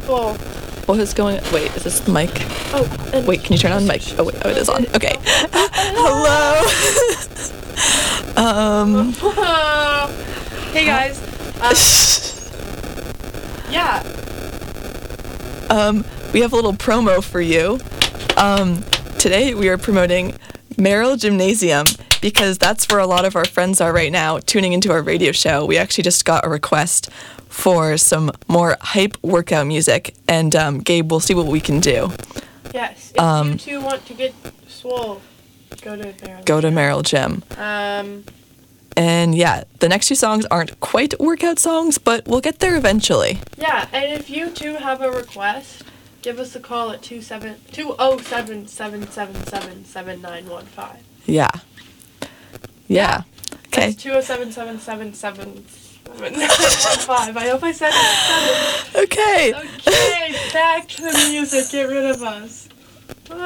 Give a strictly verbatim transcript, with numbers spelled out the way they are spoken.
full. What is going? Wait, is this the mic? Oh, and Wait, can you turn on the mic? Oh wait, oh it is on. Okay. Hello. um. Hey guys. Uh, yeah. Um, we have a little promo for you. Um, today we are promoting Merrill Gymnasium because that's where a lot of our friends are right now tuning into our radio show. We actually just got a request for some more hype workout music, and um, Gabe, we'll see what we can do. Yes. If Um, you two want to get swole, go to Merrill. Go to Merrill Gym. Um. And yeah, the next two songs aren't quite workout songs, but we'll get there eventually. Yeah, and if you two have a request, give us a call at two seven two oh seven seven seven seven seven nine one five. Yeah. Yeah. Okay. That's two oh seven seven seven seven seven nine one five. I hope I said it. Okay. Okay, back to the music. Get rid of us.